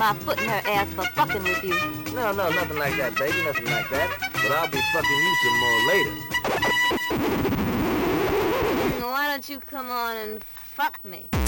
my foot in her ass for fucking with you. No, nothing like that, baby, nothing like that. But I'll be fucking you some more later. Why don't you come on and fuck me?